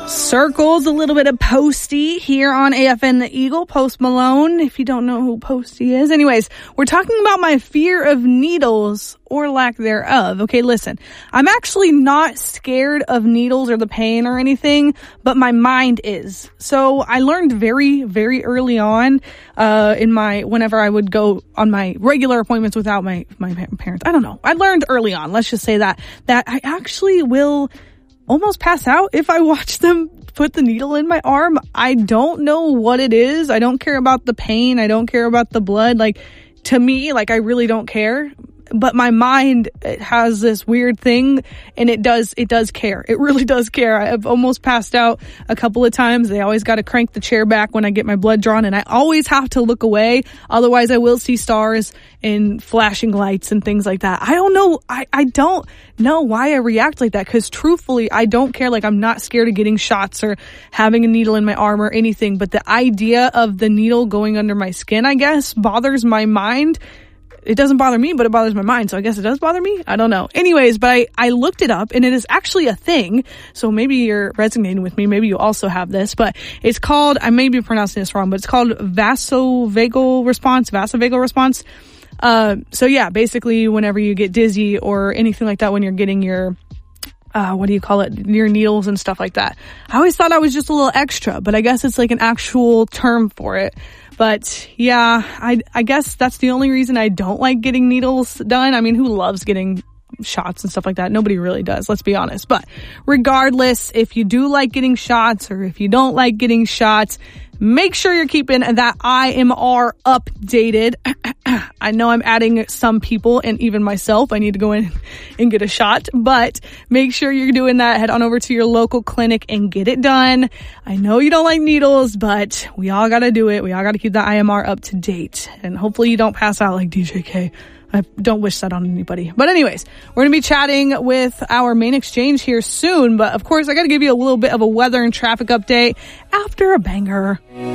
Circles, a little bit of Posty here on AFN The Eagle, Post Malone, if you don't know who Posty is. Anyways, we're talking about my fear of needles or lack thereof. Okay, listen, I'm actually not scared of needles or the pain or anything, but my mind is. So I learned very, very early on, whenever I would go on my regular appointments without my parents. I don't know. I learned early on, let's just say that I actually will almost pass out if I watch them put the needle in my arm. I don't know what it is. I don't care about the pain. I don't care about the blood. Like, to me, like, I really don't care. But my mind, it has this weird thing, and it does care. It really does care. I've almost passed out a couple of times. They always got to crank the chair back when I get my blood drawn, and I always have to look away. Otherwise, I will see stars and flashing lights and things like that. I don't know. I don't know why I react like that, because truthfully, I don't care. Like, I'm not scared of getting shots or having a needle in my arm or anything. But the idea of the needle going under my skin, I guess, bothers my mind. It doesn't bother me, but it bothers my mind. So I guess it does bother me. I don't know. Anyways, but I looked it up, and it is actually a thing. So maybe you're resonating with me. Maybe you also have this, but it's called, I may be pronouncing this wrong, but it's called vasovagal response. So yeah, basically whenever you get dizzy or anything like that, when you're getting your, your needles and stuff like that. I always thought I was just a little extra, but I guess it's like an actual term for it. But yeah, I guess that's the only reason I don't like getting needles done. I mean, who loves getting shots and stuff like that? Nobody really does, let's be honest. But regardless, if you do like getting shots or if you don't like getting shots, make sure you're keeping that IMR updated. I know I'm adding some people and even myself. I need to go in and get a shot, but make sure you're doing that. Head on over to your local clinic and get it done. I know you don't like needles, but we all got to do it. We all got to keep that IMR up to date, and hopefully you don't pass out like DJK. I don't wish that on anybody. But anyways, we're going to be chatting with our main exchange here soon. But of course, I got to give you a little bit of a weather and traffic update after a banger.